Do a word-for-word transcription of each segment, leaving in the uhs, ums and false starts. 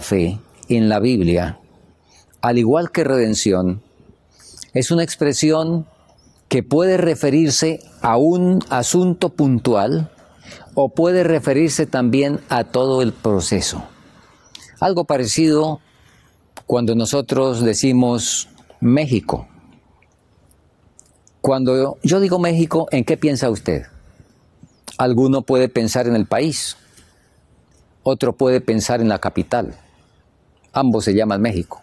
fe en la Biblia, al igual que redención, es una expresión que puede referirse a un asunto puntual o puede referirse también a todo el proceso. Algo parecido cuando nosotros decimos México. Cuando yo digo México, ¿en qué piensa usted? Alguno puede pensar en el país, otro puede pensar en la capital. Ambos se llaman México.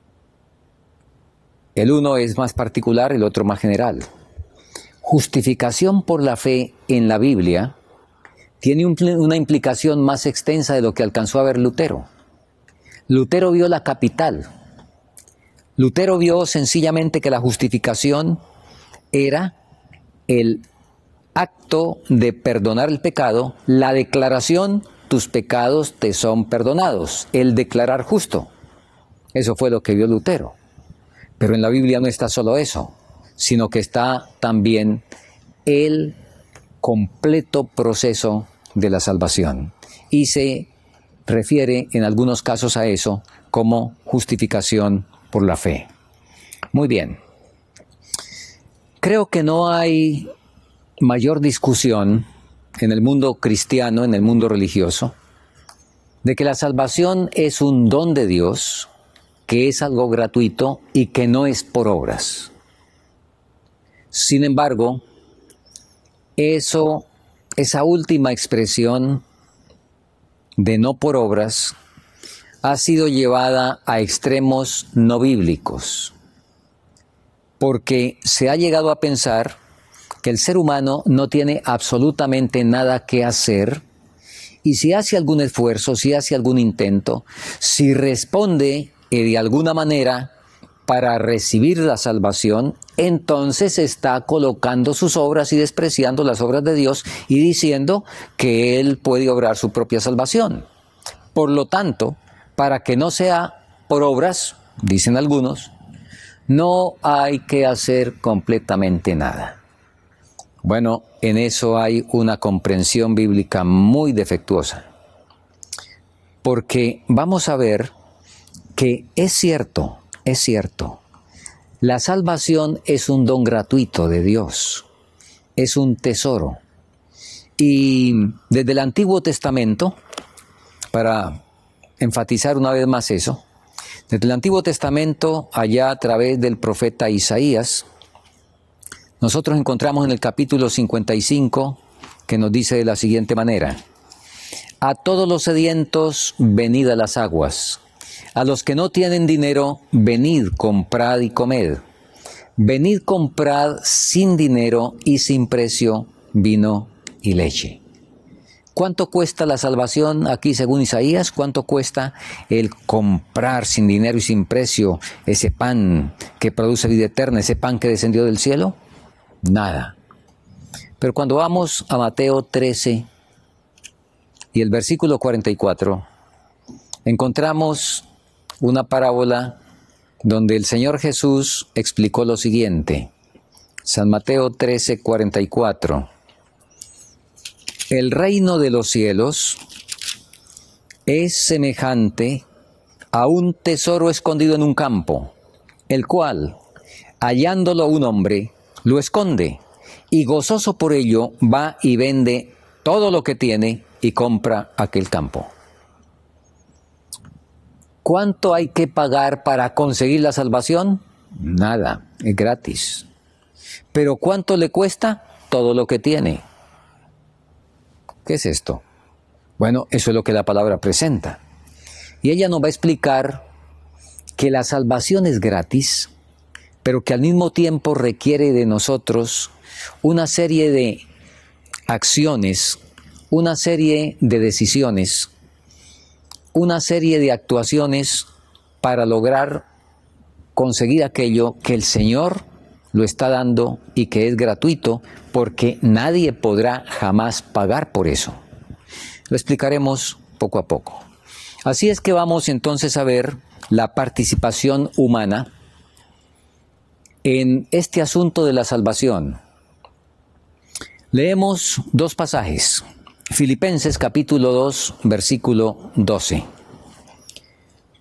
El uno es más particular, el otro más general. Justificación por la fe en la Biblia tiene un, una implicación más extensa de lo que alcanzó a ver Lutero. Lutero vio la capital. Lutero vio sencillamente que la justificación era el acto de perdonar el pecado, la declaración, tus pecados te son perdonados, el declarar justo. Eso fue lo que vio Lutero. Pero en la Biblia no está solo eso, sino que está también el completo proceso de la salvación. Y se refiere en algunos casos a eso como justificación por la fe. Muy bien. Creo que no hay mayor discusión en el mundo cristiano, en el mundo religioso, de que la salvación es un don de Dios, que es algo gratuito y que no es por obras. Sin embargo, eso, esa última expresión de no por obras ha sido llevada a extremos no bíblicos, porque se ha llegado a pensar que el ser humano no tiene absolutamente nada que hacer y si hace algún esfuerzo, si hace algún intento, si responde de alguna manera para recibir la salvación, entonces está colocando sus obras y despreciando las obras de Dios y diciendo que Él puede obrar su propia salvación. Por lo tanto, para que no sea por obras, dicen algunos, no hay que hacer completamente nada. Bueno, en eso hay una comprensión bíblica muy defectuosa, porque vamos a ver que es cierto, es cierto, la salvación es un don gratuito de Dios, es un tesoro. Y desde el Antiguo Testamento, para enfatizar una vez más eso, desde el Antiguo Testamento, allá a través del profeta Isaías, nosotros encontramos en el capítulo cincuenta y cinco que nos dice de la siguiente manera: a todos los sedientos, venid a las aguas. A los que no tienen dinero, venid, comprad y comed. Venid, comprad sin dinero y sin precio vino y leche. ¿Cuánto cuesta la salvación aquí según Isaías? ¿Cuánto cuesta el comprar sin dinero y sin precio ese pan que produce vida eterna, ese pan que descendió del cielo? Nada. Pero cuando vamos a Mateo trece y el versículo cuarenta y cuatro, encontramos una parábola donde el Señor Jesús explicó lo siguiente. San Mateo trece, cuarenta y cuatro. El reino de los cielos es semejante a un tesoro escondido en un campo, el cual, hallándolo un hombre, lo esconde, y gozoso por ello va y vende todo lo que tiene y compra aquel campo. ¿Cuánto hay que pagar para conseguir la salvación? Nada, es gratis. ¿Pero cuánto le cuesta? Todo lo que tiene. ¿Qué es esto? Bueno, eso es lo que la palabra presenta. Y ella nos va a explicar que la salvación es gratis, pero que al mismo tiempo requiere de nosotros una serie de acciones, una serie de decisiones, una serie de actuaciones para lograr conseguir aquello que el Señor lo está dando y que es gratuito, porque nadie podrá jamás pagar por eso. Lo explicaremos poco a poco. Así es que vamos entonces a ver la participación humana en este asunto de la salvación. Leemos dos pasajes. Filipenses capítulo dos, versículo doce.